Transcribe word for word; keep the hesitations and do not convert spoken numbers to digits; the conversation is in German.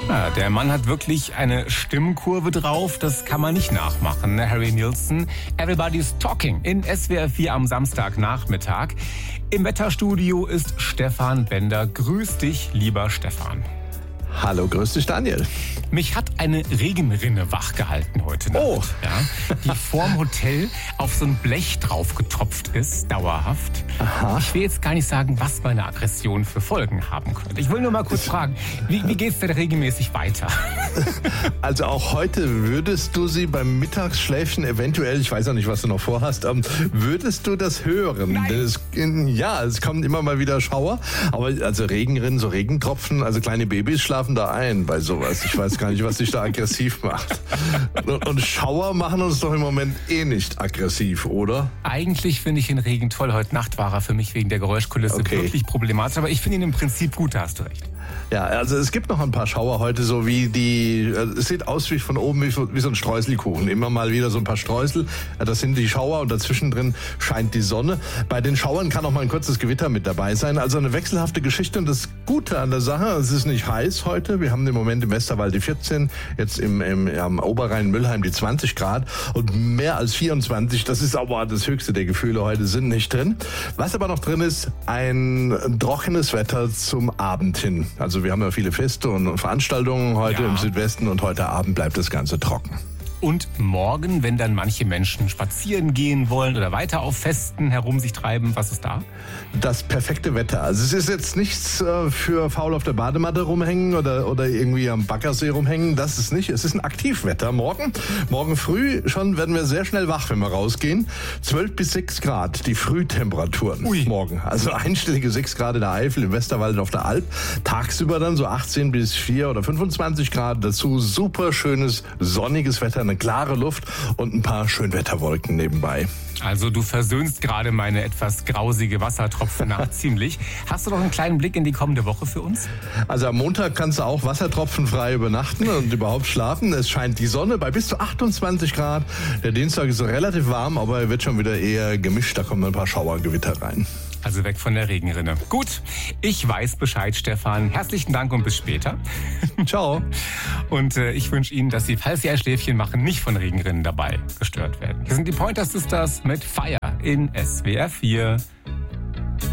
Ja, der Mann hat wirklich eine Stimmkurve drauf, das kann man nicht nachmachen, ne? Harry Nilsson. Everybody's Talking in S W R vier am Samstagnachmittag. Im Wetterstudio ist Stefan Bender. Grüß dich, lieber Stefan. Hallo, grüß dich, Daniel. Mich hat eine Regenrinne wachgehalten heute Nacht. Oh. Ja, die vorm Hotel auf so ein Blech drauf getropft ist, dauerhaft. Aha. Ich will jetzt gar nicht sagen, was meine Aggression für Folgen haben könnte. Ich will nur mal kurz fragen, wie, wie geht es denn regelmäßig weiter? Also auch heute würdest du sie beim Mittagsschläfchen eventuell, ich weiß auch nicht, was du noch vorhast, ähm, würdest du das hören? Nein. Denn es, ja, es kommen immer mal wieder Schauer, aber also Regenrinnen, so Regentropfen, also kleine Babys schlafen da ein bei sowas. Ich weiß gar nicht, was dich da aggressiv macht. Und, und Schauer machen uns doch im Moment eh nicht aggressiv, oder? Eigentlich finde ich den Regen toll. Heute Nacht war er für mich wegen der Geräuschkulisse Okay. wirklich problematisch. Aber ich finde ihn im Prinzip gut, da hast du recht. Ja, also es gibt noch ein paar Schauer heute, so wie die, es sieht aus wie von oben wie so, wie so ein Streuselkuchen. Immer mal wieder so ein paar Streusel, das sind die Schauer und dazwischen drin scheint die Sonne. Bei den Schauern kann auch mal ein kurzes Gewitter mit dabei sein. Also eine wechselhafte Geschichte und das Gute an der Sache, es ist nicht heiß heute. Wir haben im Moment im Westerwald die vierzehn, jetzt im, im, am Oberrhein-Müllheim die zwanzig Grad und mehr als vierundzwanzig. Das ist aber das höchste der Gefühle heute sind nicht drin. Was aber noch drin ist, ein trockenes Wetter zum Abend hin. Also wir haben ja viele Feste und Veranstaltungen heute Ja. im Südwesten und heute Abend bleibt das Ganze trocken. Und morgen, wenn dann manche Menschen spazieren gehen wollen oder weiter auf Festen herum sich treiben, was ist da? Das perfekte Wetter. Also es ist jetzt nichts äh, für faul auf der Badematte rumhängen oder, oder irgendwie am Baggersee rumhängen. Das ist nicht. Es ist ein Aktivwetter. Morgen, morgen früh schon werden wir sehr schnell wach, wenn wir rausgehen. zwölf bis sechs Grad, die Frühtemperaturen Ui. morgen. Also einstellige sechs Grad in der Eifel, im Westerwald und auf der Alp. Tagsüber dann so achtzehn bis vier oder fünfundzwanzig Grad. Dazu super schönes, sonniges Wetter, eine klare Luft und ein paar Schönwetterwolken nebenbei. Also du versöhnst gerade meine etwas grausige Wassertropfennacht ziemlich. Hast du noch einen kleinen Blick in die kommende Woche für uns? Also am Montag kannst du auch wassertropfenfrei übernachten und überhaupt schlafen. Es scheint die Sonne bei bis zu achtundzwanzig Grad. Der Dienstag ist so relativ warm, aber er wird schon wieder eher gemischt. Da kommen ein paar Schauergewitter rein. Also weg von der Regenrinne. Gut, ich weiß Bescheid, Stefan. Herzlichen Dank und bis später. Ciao. Und äh, ich wünsche Ihnen, dass Sie, falls Sie ein Schläfchen machen, nicht von Regenrinnen dabei gestört werden. Hier sind die Pointer Sisters mit Fire in S W R vier.